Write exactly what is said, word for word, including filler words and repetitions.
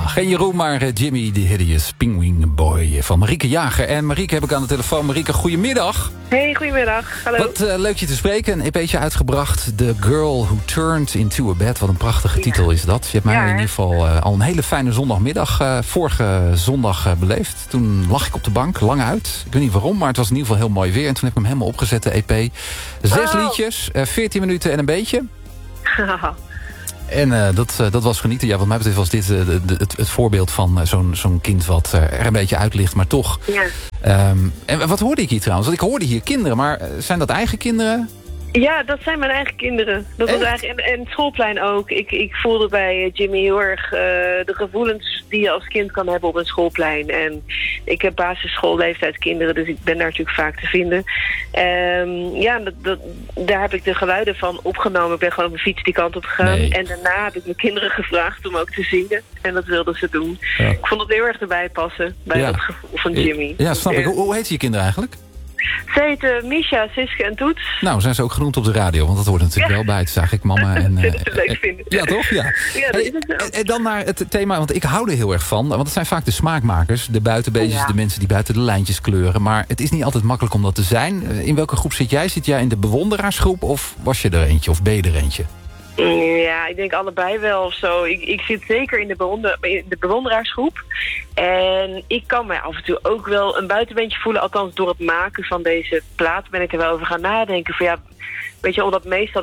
Geen Jeroen, maar uh, Jimmy, de hideous Penguin Boy van Marieke Jager. En Marieke heb ik aan de telefoon. Marieke, goedemiddag. Hey, goedemiddag. Hallo. Wat uh, leuk je te spreken. Een E P'tje uitgebracht. The Girl Who Turned Into a Bed. Wat een prachtige titel ja. is dat. Je hebt mij ja, in ieder geval uh, al een hele fijne zondagmiddag uh, vorige zondag uh, beleefd. Toen lag ik op de bank, lang uit. Ik weet niet waarom, maar het was in ieder geval heel mooi weer. En toen heb ik hem helemaal opgezet, de E P. Zes oh. liedjes, uh, veertien minuten en een beetje. En uh, dat, uh, dat was genieten. Ja, wat mij betreft was dit uh, de, de, het, het voorbeeld van uh, zo'n zo'n kind wat uh, er een beetje uit ligt, maar toch. Ja. Um, en wat hoorde ik hier trouwens? Want ik hoorde hier kinderen, maar uh, zijn dat eigen kinderen? Ja, dat zijn mijn eigen kinderen. Dat was eigenlijk, en, en het schoolplein ook. Ik, ik voelde bij Jimmy heel erg uh, de gevoelens die je als kind kan hebben op een schoolplein. En ik heb basisschoolleeftijd kinderen, dus ik ben daar natuurlijk vaak te vinden. Um, ja, dat, dat, daar heb ik de geluiden van opgenomen. Ik ben gewoon op mijn fiets die kant op gegaan. Nee. En daarna heb ik mijn kinderen gevraagd om ook te zingen. En dat wilden ze doen. Ja. Ik vond het heel erg erbij passen, bij ja. dat gevoel van Jimmy. Ja, snap ik. Hoe, hoe heet je kinderen eigenlijk? Ze heten Misha, Siske en Toets. Nou, zijn ze ook genoemd op de radio? Want dat hoort natuurlijk ja. wel bij. Het zag ik mama en... Uh, dat is leuk vinden. Ja, toch? Ja. Ja, dat is het wel. En, en dan naar het thema, want ik hou er heel erg van. Want het zijn vaak de smaakmakers, de buitenbeestjes, ja. de mensen die buiten de lijntjes kleuren. Maar het is niet altijd makkelijk om dat te zijn. In welke groep zit jij? Zit jij in de bewonderaarsgroep of was je er eentje? Of ben je er eentje? Ja, ik denk allebei wel of zo. Ik, ik zit zeker in de, bewonder, in de bewonderaarsgroep. En ik kan mij af en toe ook wel een buitenbeentje voelen. Althans, door het maken van deze plaat ben ik er wel over gaan nadenken. Van ja, weet je, omdat meestal